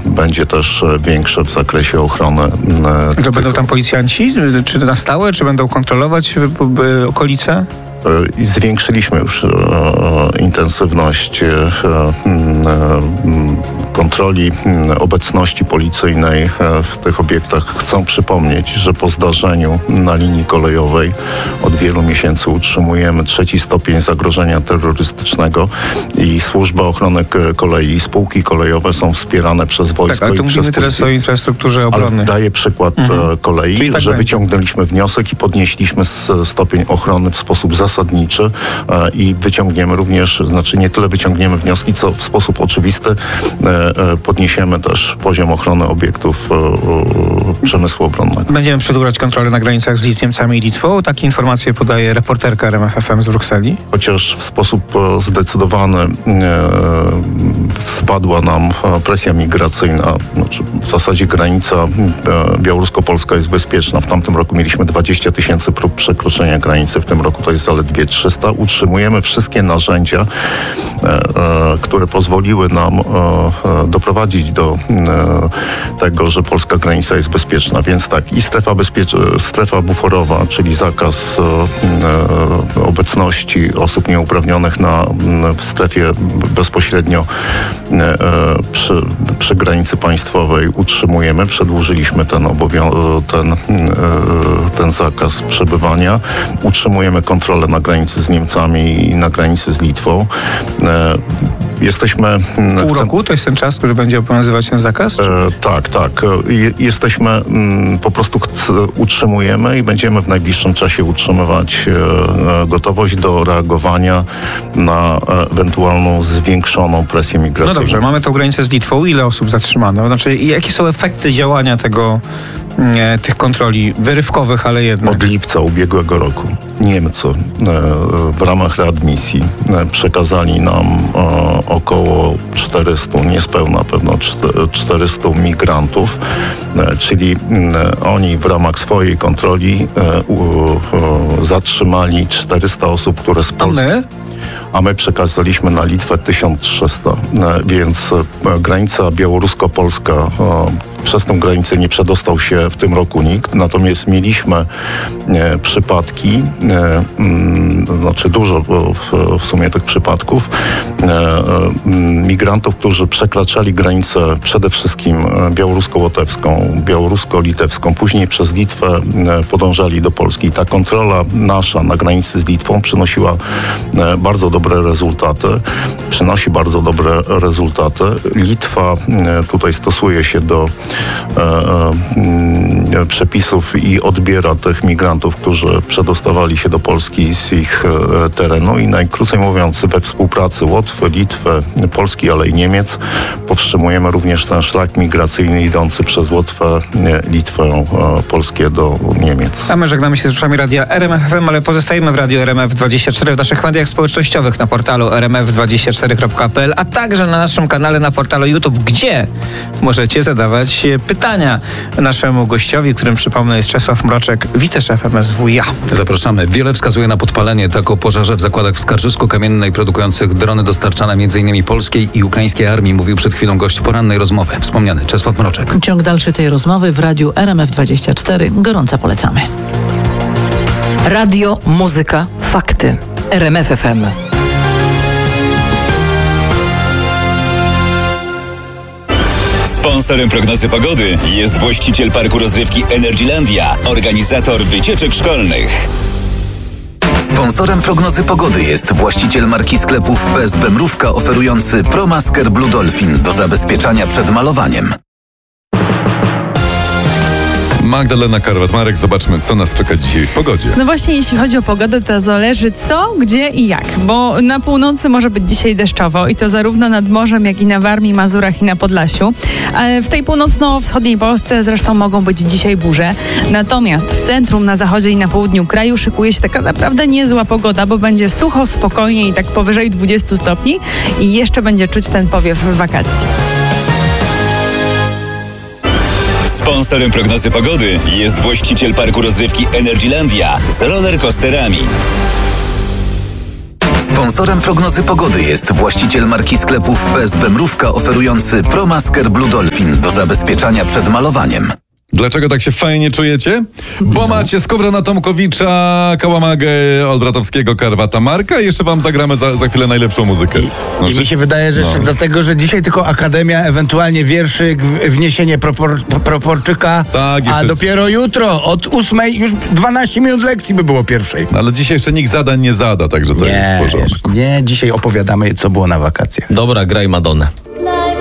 będzie też większe w zakresie ochrony. To będą tam policjanci? Czy na stałe? Czy będą kontrolować okolice? I zwiększyliśmy już intensywność kontroli obecności policyjnej w tych obiektach. Chcę przypomnieć, że po zdarzeniu na linii kolejowej od wielu miesięcy utrzymujemy 3. stopień zagrożenia terrorystycznego i Służba Ochrony Kolei i spółki kolejowe są wspierane przez wojsko. Tak, ale tu mówimy teraz o infrastrukturze obronnej. Ale daję przykład kolei, tak że wyciągnęliśmy wniosek i podnieśliśmy stopień ochrony w sposób zasadniczy i wyciągniemy również, znaczy nie tyle wyciągniemy wnioski, co w sposób oczywisty podniesiemy też poziom ochrony obiektów przemysłu obronnego. Będziemy przedłużać kontrolę na granicach z Niemcami i Litwą. Takie informacje podaje reporterka RMF FM z Brukseli. Chociaż w sposób zdecydowany spadła nam presja migracyjna. Znaczy w zasadzie granica białorusko-polska jest bezpieczna. W tamtym roku mieliśmy 20 000 prób przekroczenia granicy. W tym roku to jest zaledwie 300. Utrzymujemy wszystkie narzędzia, które pozwoliły nam doprowadzić do tego, że polska granica jest bezpieczna. Więc tak, i strefa buforowa, czyli zakaz obecności osób nieuprawnionych w strefie bezpośrednio przy granicy państwowej utrzymujemy. Przedłużyliśmy ten zakaz przebywania. Utrzymujemy kontrolę na granicy z Niemcami i na granicy z Litwą. Jesteśmy... Pół roku to jest ten czas, który będzie obowiązywać ten zakaz? Tak. Jesteśmy, po prostu utrzymujemy i będziemy w najbliższym czasie utrzymywać gotowość do reagowania na ewentualną zwiększoną presję migracyjną. No dobrze, mamy tą granicę z Litwą. Ile osób zatrzymano? Znaczy, jakie są efekty działania tych kontroli wyrywkowych, ale jednak? Od lipca ubiegłego roku Niemcy w ramach readmisji przekazali nam około 400, niespełna pewno 400 migrantów, czyli oni w ramach swojej kontroli zatrzymali 400 osób, które z Polski... A my przekazaliśmy na Litwę 1300, więc granica białorusko-polska, przez tę granicę nie przedostał się w tym roku nikt, natomiast mieliśmy przypadki, znaczy dużo w sumie tych przypadków, migrantów, którzy przekraczali granicę przede wszystkim białorusko-łotewską, białorusko-litewską, później przez Litwę podążali do Polski. Ta kontrola nasza na granicy z Litwą przynosiła bardzo dobre rezultaty, przynosi bardzo dobre rezultaty. Litwa tutaj stosuje się do przepisów i odbiera tych migrantów, którzy przedostawali się do Polski z ich terenu i najkrócej mówiąc we współpracy Łotwy, Litwy, Polski, ale i Niemiec powstrzymujemy również ten szlak migracyjny idący przez Łotwę, Litwę, Polskę do Niemiec. A my żegnamy się z słuchaczami radia RMF FM, ale pozostajemy w radiu RMF24 w naszych mediach społecznościowych na portalu rmf24.pl, a także na naszym kanale na portalu YouTube, gdzie możecie zadawać pytania naszemu gościowi, którym przypomnę jest Czesław Mroczek, wiceszef MSWiA. Zapraszamy. Wiele wskazuje na podpalenie. Tak o pożarze w zakładach w Skarżysku-Kamiennej produkujących drony dostarczane m.in. polskiej i ukraińskiej armii mówił przed chwilą gość porannej rozmowy. Wspomniany Czesław Mroczek. Ciąg dalszy tej rozmowy w radiu RMF24. Gorąco polecamy. Radio, muzyka, fakty. RMF FM. Sponsorem prognozy pogody jest właściciel parku rozrywki Energylandia, organizator wycieczek szkolnych. Sponsorem prognozy pogody jest właściciel marki sklepów PSB Mrówka oferujący ProMasker Blue Dolphin do zabezpieczania przed malowaniem. Magdalena Karwat-Marek, zobaczmy, co nas czeka dzisiaj w pogodzie. No właśnie, jeśli chodzi o pogodę, to zależy co, gdzie i jak, bo na północy może być dzisiaj deszczowo i to zarówno nad morzem, jak i na Warmii, Mazurach i na Podlasiu. W tej północno-wschodniej Polsce zresztą mogą być dzisiaj burze. Natomiast w centrum, na zachodzie i na południu kraju szykuje się taka naprawdę niezła pogoda, bo będzie sucho, spokojnie i tak powyżej 20 stopni i jeszcze będzie czuć ten powiew wakacji. Sponsorem prognozy pogody jest właściciel parku rozrywki Energylandia z rollercoasterami. Sponsorem prognozy pogody jest właściciel marki sklepów PSB Mrówka oferujący ProMasker Blue Dolphin do zabezpieczania przed malowaniem. Dlaczego tak się fajnie czujecie? Bo macie Skowrona Tomkowicza, Kałamagę, Olbratowskiego, Karwata Marka i jeszcze wam zagramy za chwilę najlepszą muzykę. I mi się wydaje, że jeszcze dlatego, że dzisiaj tylko Akademia, ewentualnie wierszyk, wniesienie proporczyka, Tak, a jeszcze- dopiero jutro od 8 już 12 minut lekcji by było pierwszej. Ale dzisiaj jeszcze nikt zadań nie zada, także to jest w porządku. Nie, dzisiaj opowiadamy, co było na wakacjach. Dobra, graj Madonnę.